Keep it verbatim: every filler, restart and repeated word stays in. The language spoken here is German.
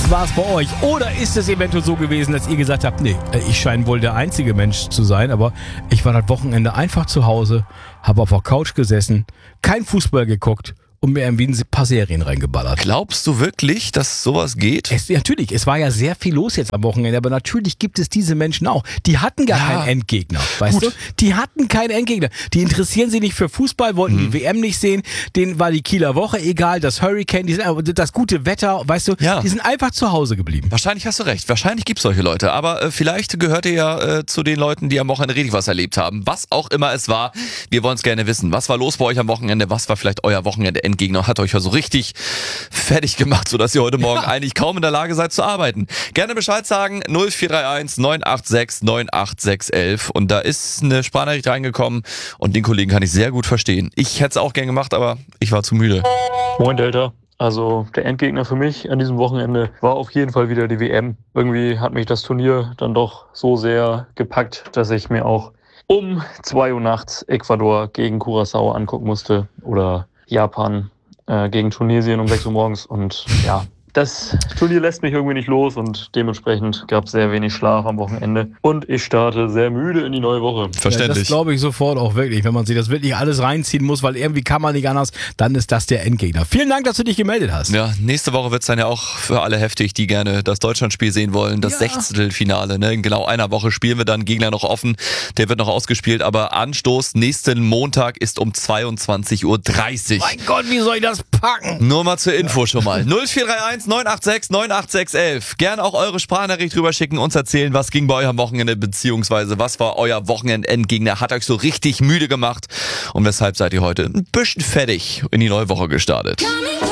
Was war es bei euch? Oder ist es eventuell so gewesen, dass ihr gesagt habt, nee, ich scheine wohl der einzige Mensch zu sein, aber ich war das Wochenende einfach zu Hause, habe auf der Couch gesessen, kein Fußball geguckt und mir irgendwie ein paar Serien reingeballert. Glaubst du wirklich, dass sowas geht? Es, natürlich, es war ja sehr viel los jetzt am Wochenende, aber natürlich gibt es diese Menschen auch. Die hatten gar Ja. keinen Endgegner, weißt Gut. du? Die hatten keinen Endgegner. Die interessieren sich nicht für Fußball, wollten Mhm. die W M nicht sehen, denen war die Kieler Woche egal, das Hurricane, die sind, das gute Wetter, weißt du, Ja. die sind einfach zu Hause geblieben. Wahrscheinlich hast du recht. Wahrscheinlich gibt es solche Leute. Aber äh, vielleicht gehört ihr ja äh, zu den Leuten, die am Wochenende richtig was erlebt haben. Was auch immer es war. Wir wollen es gerne wissen. Was war los bei euch am Wochenende? Was war vielleicht euer Wochenende-Endgegner? Hat euch ja so richtig fertig gemacht, sodass ihr heute Morgen Ja. eigentlich kaum in der Lage seid zu arbeiten. Gerne Bescheid sagen. null vier drei eins neun acht sechs neun acht sechs eins. Und da ist eine Sprachnachricht reingekommen. Und den Kollegen kann ich sehr gut verstehen. Ich hätte es auch gern gemacht, aber ich war zu müde. Moin Delta. Also der Endgegner für mich an diesem Wochenende war auf jeden Fall wieder die W M. Irgendwie hat mich das Turnier dann doch so sehr gepackt, dass ich mir auch um zwei Uhr nachts Ecuador gegen Curaçao angucken musste oder Japan äh, gegen Tunesien um sechs Uhr morgens. Und ja, das Turnier lässt mich irgendwie nicht los und dementsprechend gab es sehr wenig Schlaf am Wochenende. Und ich starte sehr müde in die neue Woche. Ja, das Verständlich. glaube ich sofort auch wirklich, wenn man sich das wirklich alles reinziehen muss, weil irgendwie kann man nicht anders, dann ist das der Endgegner. Vielen Dank, dass du dich gemeldet hast. Ja, nächste Woche wird es dann ja auch für alle heftig, die gerne das Deutschlandspiel sehen wollen. Das Ja. Sechzehntelfinale. Ne? In genau einer Woche spielen wir dann. Gegner noch offen. Der wird noch ausgespielt. Aber Anstoß nächsten Montag ist um zweiundzwanzig Uhr dreißig. Mein Gott, wie soll ich das packen? Nur mal zur Info schon mal. null vier drei eins neun acht sechs neun acht sechs eins. Gerne auch eure Sprachnachricht drüber schicken, uns erzählen, was ging bei euch am Wochenende, beziehungsweise was war euer Wochenendendgegner, hat euch so richtig müde gemacht und weshalb seid ihr heute ein bisschen fertig in die neue Woche gestartet. Coming